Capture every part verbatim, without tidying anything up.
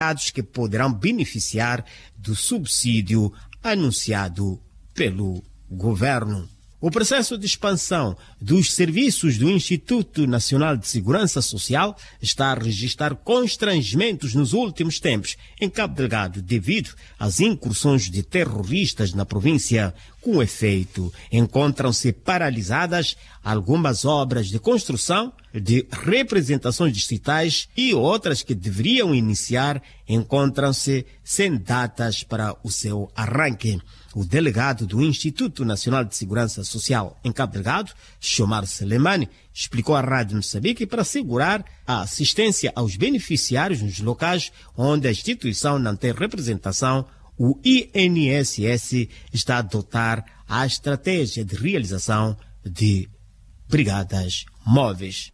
que poderão beneficiar do subsídio anunciado pelo governo. O processo de expansão dos serviços do Instituto Nacional de Segurança Social está a registrar constrangimentos nos últimos tempos em Cabo Delgado devido às incursões de terroristas na província. Com efeito, encontram-se paralisadas algumas obras de construção de representações distritais e outras que deveriam iniciar encontram-se sem datas para o seu arranque. O delegado do Instituto Nacional de Segurança Social em Cabo Delgado, Chomar Selemani, explicou à Rádio Moçambique para assegurar a assistência aos beneficiários nos locais onde a instituição não tem representação. O I N S S está a adotar a estratégia de realização de brigadas móveis.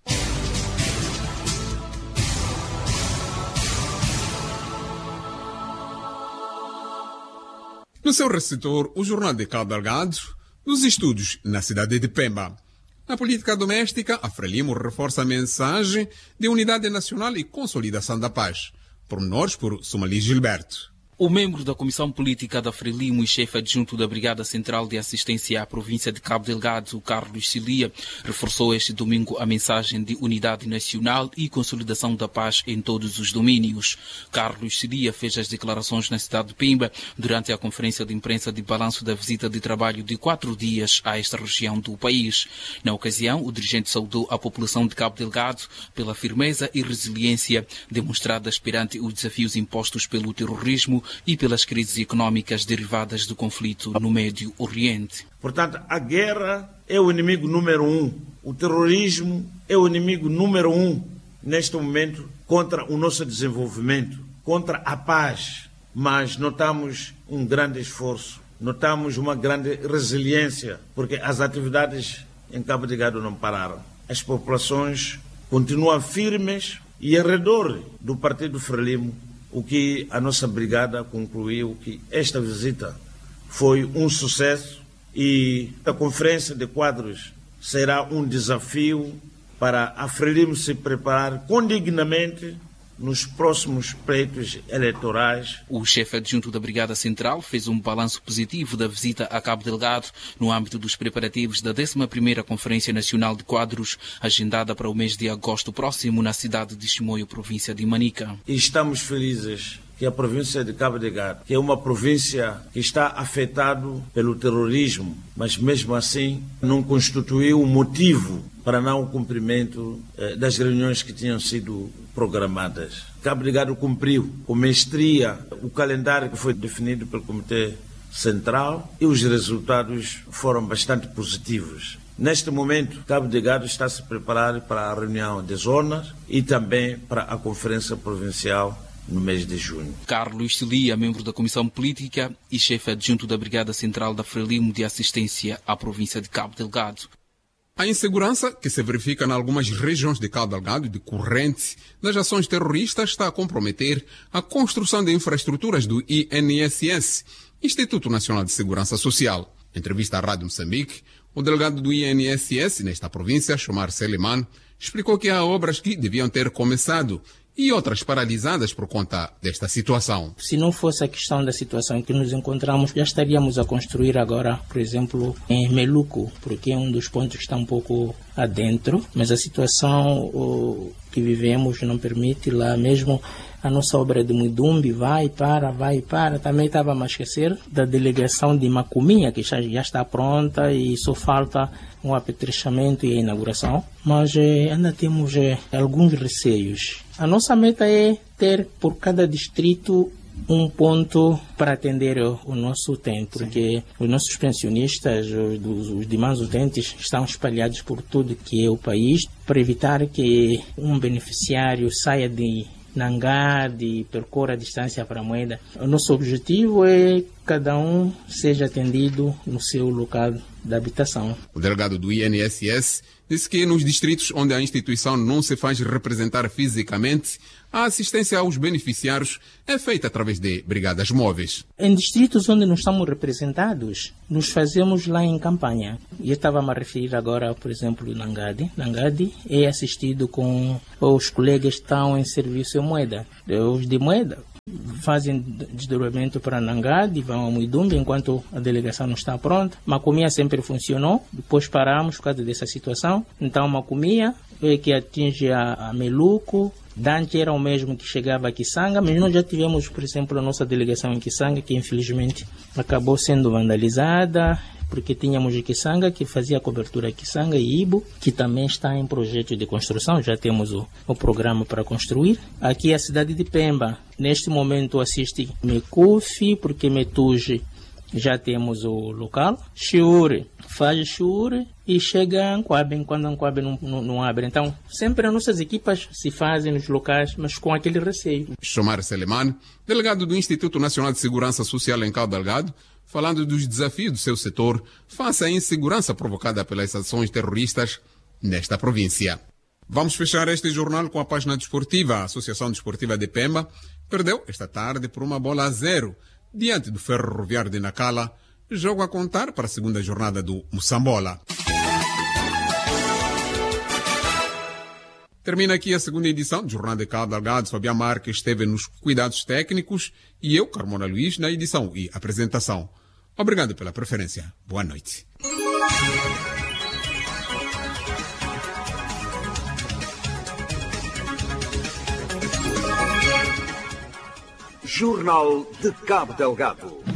No seu receptor, o Jornal de Cabo Delgado, dos estudos na cidade de Pemba. Na política doméstica, a Frelimo reforça a mensagem de unidade nacional e consolidação da paz. Pormenores por Somali Gilberto. O membro da Comissão Política da Frelimo e chefe adjunto da Brigada Central de Assistência à província de Cabo Delgado, Carlos Cilia, reforçou este domingo a mensagem de unidade nacional e consolidação da paz em todos os domínios. Carlos Cilia fez as declarações na cidade de Pemba durante a conferência de imprensa de balanço da visita de trabalho de quatro dias a esta região do país. Na ocasião, o dirigente saudou a população de Cabo Delgado pela firmeza e resiliência demonstradas perante os desafios impostos pelo terrorismo e pelas crises económicas derivadas do conflito no Médio Oriente. Portanto, a guerra é o inimigo número um. O terrorismo é o inimigo número um neste momento contra o nosso desenvolvimento, contra a paz. Mas notamos um grande esforço, notamos uma grande resiliência, porque as atividades em Cabo Delgado não pararam. As populações continuam firmes e ao redor do Partido Frelimo, o que a nossa brigada concluiu que esta visita foi um sucesso e a conferência de quadros será um desafio para a Frelimo se preparar condignamente nos próximos pleitos eleitorais. O chefe adjunto da Brigada Central fez um balanço positivo da visita a Cabo Delgado no âmbito dos preparativos da décima primeira Conferência Nacional de Quadros, agendada para o mês de agosto próximo na cidade de Chimoio, província de Manica. E estamos felizes que a província de Cabo Delgado, que é uma província que está afetada pelo terrorismo, mas mesmo assim não constituiu motivo para não cumprimento eh, das reuniões que tinham sido programadas. Cabo Delgado cumpriu com mestria o calendário que foi definido pelo Comitê Central e os resultados foram bastante positivos. Neste momento, Cabo Delgado está a se preparar para a reunião de zonas e também para a Conferência Provincial no mês de junho. Carlos Cilia, membro da Comissão Política e chefe adjunto da Brigada Central da Frelimo de Assistência à província de Cabo Delgado. A insegurança que se verifica em algumas regiões de Cabo Delgado decorrente das ações terroristas está a comprometer a construção de infraestruturas do I N S S, Instituto Nacional de Segurança Social. Em entrevista à Rádio Moçambique, o delegado do I N S S nesta província, Chomar Selemani, explicou que há obras que deviam ter começado e outras paralisadas por conta desta situação. Se não fosse a questão da situação em que nos encontramos, já estaríamos a construir agora, por exemplo, em Meluco, porque é um dos pontos que está um pouco adentro, mas a situação o, que vivemos não permite lá mesmo. A nossa obra de Muidumbi vai e para, vai e para. Também estava a esquecer da delegação de Macuminha, que já, já está pronta e só falta um apetrechamento e a inauguração. Mas eh, ainda temos eh, alguns receios. A nossa meta é ter por cada distrito um ponto para atender o, o nosso utente, porque os nossos pensionistas, os, os demais utentes, estão espalhados por tudo que é o país, para evitar que um beneficiário saia de Nangade e percorra a distância para a moeda. O nosso objetivo é que cada um seja atendido no seu local de habitação. O delegado do I N S S disse que nos distritos onde a instituição não se faz representar fisicamente, a assistência aos beneficiários é feita através de brigadas móveis. Em distritos onde não estamos representados, nos fazemos lá em campanha. Eu estava a me referir agora, por exemplo, Nangade. Nangade é assistido com os colegas que estão em serviço em moeda. Os de moeda fazem desdobramento para Nangade, vão a Muidumbe, enquanto a delegação não está pronta. Macomia sempre funcionou, depois paramos por causa dessa situação. Então, Macomia é que atinge a, a Meluco. Dante era o mesmo que chegava a Kisanga, mas nós já tivemos, por exemplo, a nossa delegação em Kisanga, que infelizmente acabou sendo vandalizada, porque tínhamos a Kisanga, que fazia a cobertura a Kisanga e Ibo, que também está em projeto de construção, já temos o, o programa para construir. Aqui a cidade de Pemba, neste momento assiste Mecufi, porque Metuge já temos o local. Chiure faz Chiure e chega a Anquabe, quando a Anquabe não, não, não abre. Então, sempre as nossas equipas se fazem nos locais, mas com aquele receio. Chomar Seleman, delegado do Instituto Nacional de Segurança Social em Cabo Delgado, falando dos desafios do seu setor face à insegurança provocada pelas ações terroristas nesta província. Vamos fechar este jornal com a página desportiva. A Associação Desportiva de Pemba perdeu esta tarde por uma bola a zero diante do Ferroviário de Nacala, jogo a contar para a segunda jornada do Moçambola. Termina aqui a segunda edição do Jornal de Cabo Delgado. Fabián Marques esteve nos cuidados técnicos e eu, Carmona Luís, na edição e apresentação. Obrigado pela preferência. Boa noite. Jornal de Cabo Delgado.